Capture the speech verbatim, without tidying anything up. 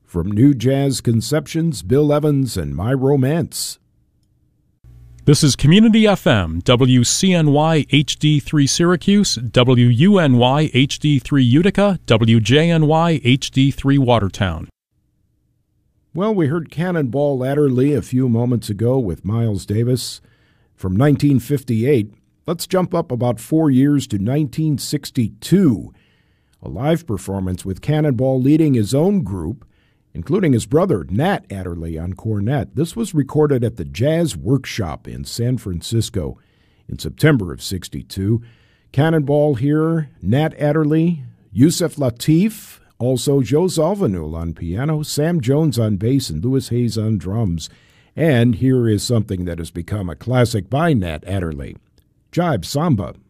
From New Jazz Conceptions, Bill Evans and My Romance. This is Community F M, W C N Y H D three Syracuse, W U N Y H D three Utica, W J N Y H D three Watertown. Well, we heard Cannonball Adderley a few moments ago with Miles Davis from nineteen fifty-eight. Let's jump up about four years to nineteen sixty-two. A live performance with Cannonball leading his own group, including his brother, Nat Adderley, on cornet. This was recorded at the Jazz Workshop in San Francisco in September of sixty-two. Cannonball here, Nat Adderley, Yusef Lateef, also Joe Zawinul on piano, Sam Jones on bass, and Louis Hayes on drums. And here is something that has become a classic by Nat Adderley, Jive Samba.